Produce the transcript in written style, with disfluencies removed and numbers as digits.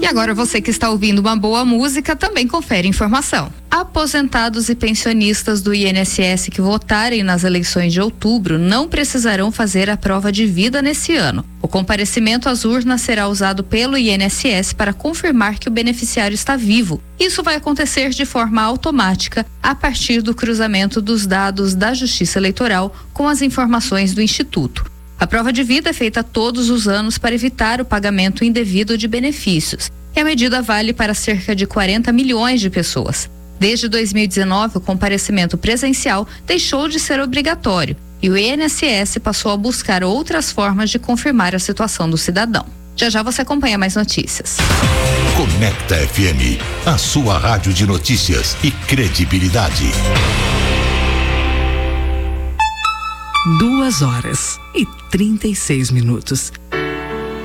E agora você que está ouvindo uma boa música também confere informação. Aposentados e pensionistas do INSS que votarem nas eleições de outubro não precisarão fazer a prova de vida nesse ano. O comparecimento às urnas será usado pelo INSS para confirmar que o beneficiário está vivo. Isso vai acontecer de forma automática a partir do cruzamento dos dados da Justiça Eleitoral com as informações do Instituto. A prova de vida é feita todos os anos para evitar o pagamento indevido de benefícios. E a medida vale para cerca de 40 milhões de pessoas. Desde 2019, o comparecimento presencial deixou de ser obrigatório e o INSS passou a buscar outras formas de confirmar a situação do cidadão. Já já você acompanha mais notícias. Conecta FM, a sua rádio de notícias e credibilidade. 2h36.